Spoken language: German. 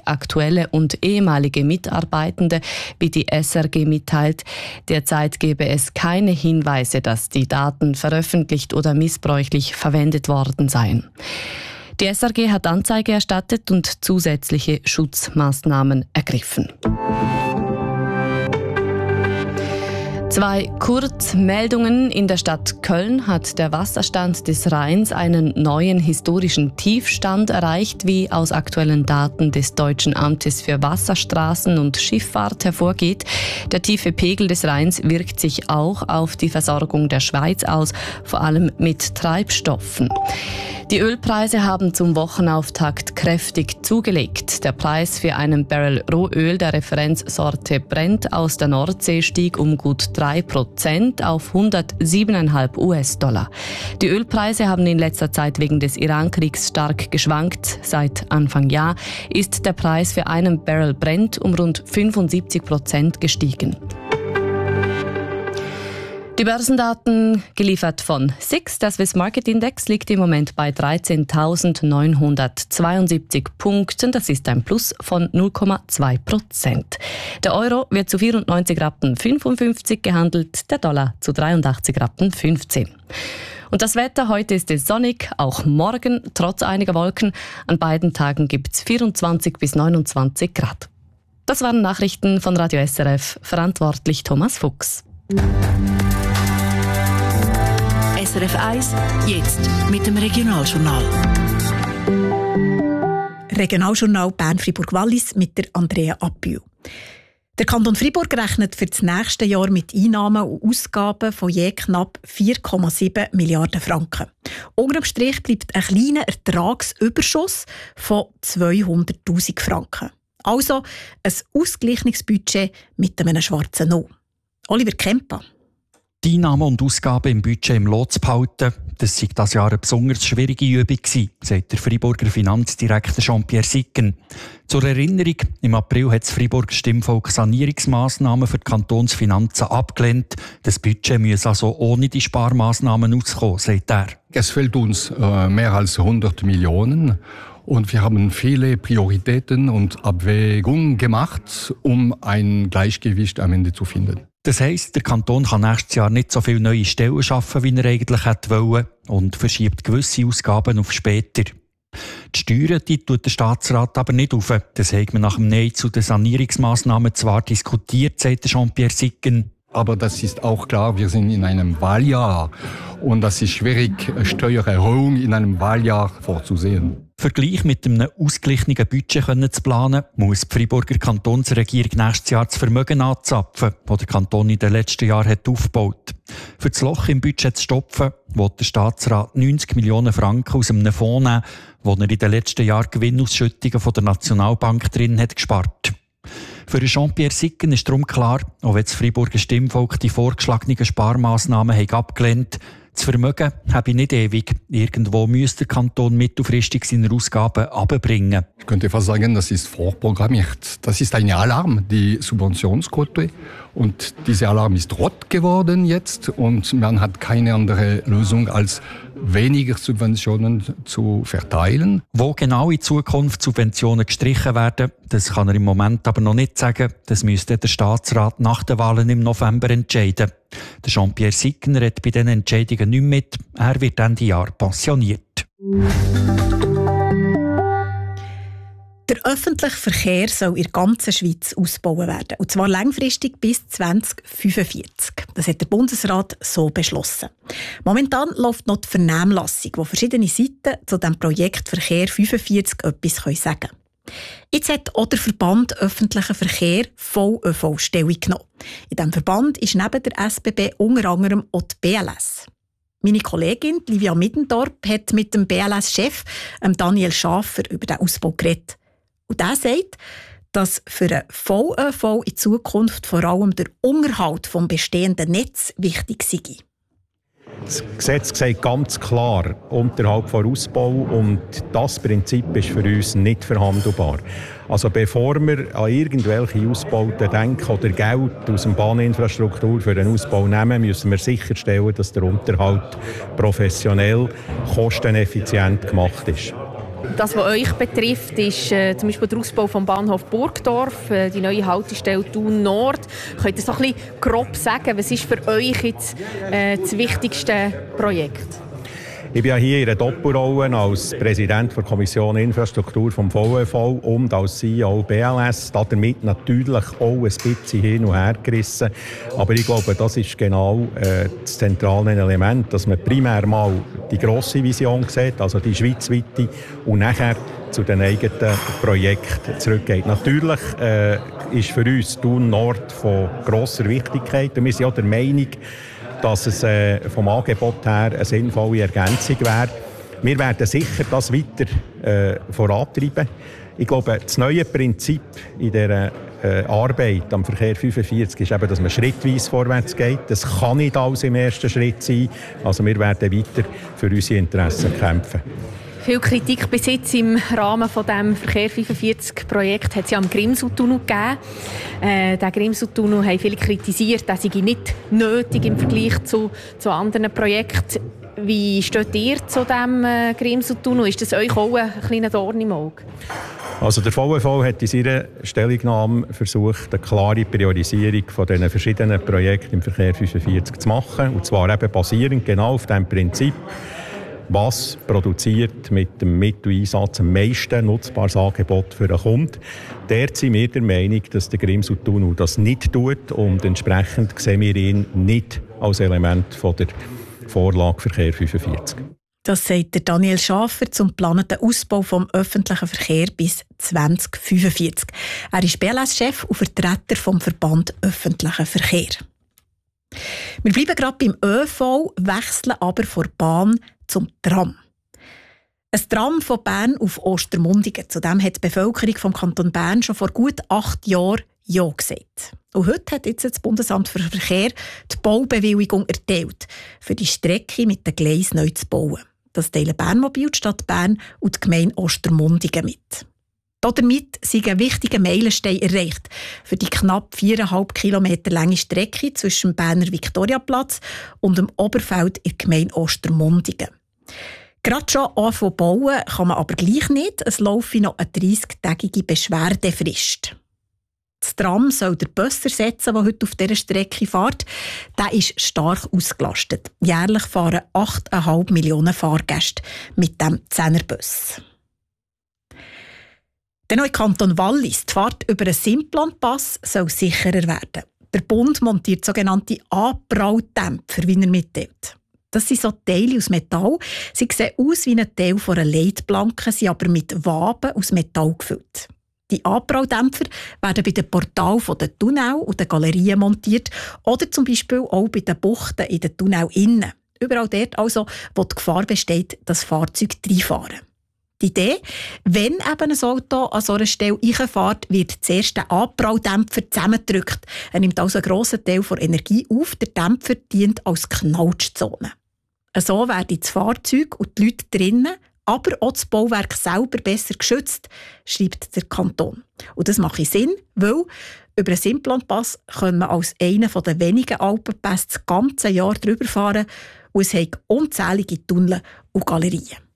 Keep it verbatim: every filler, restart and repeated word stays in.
aktuelle und ehemalige Mitarbeitende, wie die S R G mitteilt. Derzeit gebe es keine Hinweise, dass die Daten veröffentlicht oder missbräuchlich verwendet worden seien. Die S R G hat Anzeige erstattet und zusätzliche Schutzmaßnahmen ergriffen. Zwei Kurzmeldungen. In der Stadt Köln hat der Wasserstand des Rheins einen neuen historischen Tiefstand erreicht, wie aus aktuellen Daten des Deutschen Amtes für Wasserstraßen und Schifffahrt hervorgeht. Der tiefe Pegel des Rheins wirkt sich auch auf die Versorgung der Schweiz aus, vor allem mit Treibstoffen. Die Ölpreise haben zum Wochenauftakt kräftig zugelegt. Der Preis für einen Barrel Rohöl der Referenzsorte Brent aus der Nordsee stieg um gut drei Prozent auf hundertsieben Komma fünf US-Dollar. Die Ölpreise haben in letzter Zeit wegen des Irankriegs stark geschwankt. Seit Anfang Jahr ist der Preis für einen Barrel Brent um rund fünfundsiebzig Prozent gestiegen. Die Börsendaten geliefert von S I X. Der Swiss Market Index liegt im Moment bei dreizehntausendneunhundertzweiundsiebzig Punkten. Das ist ein Plus von null Komma zwei Prozent. Der Euro wird zu vierundneunzig Rappen fünfundfünfzig gehandelt, der Dollar zu dreiundachtzig Rappen fünfzehn. Und das Wetter, heute ist es sonnig, auch morgen trotz einiger Wolken. An beiden Tagen gibt es vierundzwanzig bis neunundzwanzig Grad. Das waren Nachrichten von Radio S R F, verantwortlich Thomas Fuchs. S R F eins, jetzt mit dem Regionaljournal. Regionaljournal Bern-Fribourg-Wallis mit der Andrea Appühl. Der Kanton Fribourg rechnet für das nächste Jahr mit Einnahmen und Ausgaben von je knapp vier Komma sieben Milliarden Franken. Unterm Strich bleibt ein kleiner Ertragsüberschuss von zweihunderttausend Franken. Also ein ausgeglichenes Budget mit einem schwarzen Null. Oliver Kempa. Die Einnahmen und Ausgaben im Budget im Lot zu behalten, das war dieses Jahr eine besonders schwierige Übung gewesen, sagt der Freiburger Finanzdirektor Jean-Pierre Sicken. Zur Erinnerung, im April hat das Freiburger Stimmvolk Sanierungsmaßnahmen für die Kantonsfinanzen abgelehnt. Das Budget müsse also ohne die Sparmaßnahmen auskommen, sagt er. Es fehlt uns äh, mehr als hundert Millionen. Und wir haben viele Prioritäten und Abwägungen gemacht, um ein Gleichgewicht am Ende zu finden. Das heisst, der Kanton kann nächstes Jahr nicht so viele neue Stellen schaffen, wie er eigentlich hätte wollen, und verschiebt gewisse Ausgaben auf später. Die Steuern die tut der Staatsrat aber nicht auf. Das hat man nach dem Nein zu den Sanierungsmaßnahmen zwar diskutiert, sagt Jean-Pierre Sicken. Aber das ist auch klar, wir sind in einem Wahljahr und das ist schwierig, Steuererhöhung in einem Wahljahr vorzusehen. Vergleich mit einem ausgeglichenen Budget zu planen, muss die Freiburger Kantonsregierung nächstes Jahr das Vermögen anzapfen, das der Kanton in den letzten Jahren hat aufgebaut. Für das Loch im Budget zu stopfen, will der Staatsrat neunzig Millionen Franken aus einem Fonds nehmen, wo er in den letzten Jahren Gewinnausschüttungen von der Nationalbank drin hat gespart. Für Jean-Pierre Sicken ist darum klar, auch wenn das Freiburger Stimmvolk die vorgeschlagenen Sparmaßnahmen abgelehnt hat, das Vermögen habe ich nicht ewig. Irgendwo müsste der Kanton mittelfristig seine Ausgaben runterbringen. Ich könnte fast sagen, das ist vorprogrammiert. Das ist eine Alarm, die Subventionsquote. Und dieser Alarm ist rot geworden jetzt und man hat keine andere Lösung als weniger Subventionen zu verteilen. Wo genau in Zukunft Subventionen gestrichen werden, das kann er im Moment aber noch nicht sagen. Das müsste der Staatsrat nach den Wahlen im November entscheiden. Der Jean-Pierre Sicken redet bei diesen Entscheidungen nicht mit. Er wird Ende Jahr pensioniert. Der öffentliche Verkehr soll in der ganzen Schweiz ausgebaut werden. Und zwar langfristig bis zwanzig fünfundvierzig. Das hat der Bundesrat so beschlossen. Momentan läuft noch die Vernehmlassung, wo verschiedene Seiten zu dem Projekt Verkehr fünfundvierzig etwas sagen können. Jetzt hat auch der Verband Öffentlicher Verkehr V Ö V Stellung genommen. In diesem Verband ist neben der S B B unter anderem auch die B L S. Meine Kollegin Livia Middendorp hat mit dem B L S-Chef Daniel Schafer über den Ausbau geredet. Und der sagt, dass für den V Ö V in Zukunft vor allem der Unterhalt des bestehenden Netzes wichtig sei. Das Gesetz sagt ganz klar Unterhalt vor Ausbau und das Prinzip ist für uns nicht verhandelbar. Also bevor wir an irgendwelche Ausbauten denken oder Geld aus der Bahninfrastruktur für den Ausbau nehmen, müssen wir sicherstellen, dass der Unterhalt professionell, kosteneffizient gemacht ist. Das, was euch betrifft, ist äh, zum Beispiel der Ausbau vom Bahnhof Burgdorf, äh, die neue Haltestelle Thun Nord. Könnt ihr so ein bisschen grob sagen, was ist für euch jetzt äh, das wichtigste Projekt? Ich bin ja hier in einer Doppelrolle als Präsident der Kommission Infrastruktur vom V E V und als C E O B L S. Damit natürlich auch ein bisschen hin und her gerissen. Aber ich glaube, das ist genau äh, das zentrale Element, dass man primär mal die grosse Vision sieht, also die schweizweite, und nachher zu den eigenen Projekten zurückgeht. Natürlich äh, ist für uns Thun Nord von grosser Wichtigkeit. Und wir sind auch der Meinung, dass es äh, vom Angebot her eine sinnvolle Ergänzung wäre. Wir werden sicher das weiter äh, vorantreiben. Ich glaube, das neue Prinzip in dieser äh, Arbeit am Verkehr fünfundvierzig ist eben, dass man schrittweise vorwärts geht. Das kann nicht alles im ersten Schritt sein. Also wir werden weiter für unsere Interessen kämpfen. Viel Kritik bis jetzt im Rahmen von dem Verkehr fünfundvierzig-Projekt hat es ja am Grimseltunnel gegeben. Äh, den Grimseltunnel haben viele kritisiert, der sei nicht nötig im Vergleich zu, zu anderen Projekten. Wie steht ihr zu diesem äh, Grimseltunnel? Ist das euch auch ein kleiner Dorn im Auge? Also der V E V hat in seiner Stellungnahme versucht, eine klare Priorisierung von diesen verschiedenen Projekten im Verkehr fünfundvierzig zu machen. Und zwar eben basierend genau auf diesem Prinzip, was produziert mit dem Mitteleinsatz am meisten nutzbares Angebot für den Kunden. Dort sind wir der Meinung, dass der Grimseltunnel das nicht tut und entsprechend sehen wir ihn nicht als Element von der Vorlage Verkehr fünfundvierzig. Das sagt der Daniel Schafer zum geplanten Ausbau des öffentlichen Verkehrs bis zwanzig fünfundvierzig. Er ist B L S-Chef und Vertreter vom Verband Öffentlicher Verkehr. Wir bleiben gerade beim ÖV, wechseln aber von der Bahn zum Tram. Ein Tram von Bern auf Ostermundigen. Zudem hat die Bevölkerung vom Kanton Bern schon vor gut acht Jahren Ja gesagt. Und heute hat jetzt das Bundesamt für Verkehr die Baubewilligung erteilt, für die Strecke mit den Gleisen neu zu bauen. Das teilen Bernmobil, die Stadt Bern und die Gemeinde Ostermundigen mit. Damit sind ein wichtiger Meilenstein erreicht für die knapp viereinhalb Kilometer lange Strecke zwischen dem Berner Viktoriaplatz und dem Oberfeld in der Gemeinde Ostermundigen. Gerade schon anfangen bauen kann man aber gleich nicht. Es laufe noch eine dreißigtägige Beschwerdefrist. Das Tram soll der Bus ersetzen, der heute auf dieser Strecke fährt. Der ist stark ausgelastet. Jährlich fahren acht Komma fünf Millionen Fahrgäste mit dem Zehnerbus. Der neue Kanton Wallis, die Fahrt über einen Simplon-Pass soll sicherer werden. Der Bund montiert sogenannte Anpralldämpfer, wie er mitteilt. Das sind so Teile aus Metall. Sie sehen aus wie ein Teil von einer Leitplanke, sind aber mit Waben aus Metall gefüllt. Die Anpralldämpfer werden bei den Portalen der Tunnel und den Galerien montiert oder zum Beispiel auch bei den Buchten in den Tunnel innen. Überall dort also, wo die Gefahr besteht, dass Fahrzeuge reinfahren. Die Idee, wenn eben ein Auto an so einer Stelle reinfährt, wird zuerst der Anpralldämpfer zusammengedrückt. Er nimmt also einen grossen Teil der Energie auf. Der Dämpfer dient als Knautschzone. So werden das Fahrzeug und die Leute drinnen, aber auch das Bauwerk selber besser geschützt, schreibt der Kanton. Und das macht Sinn, weil über einen Simplon-Pass können wir als einer der wenigen Alpenpässe das ganze Jahr drüber fahren und es hat unzählige Tunnel und Galerien.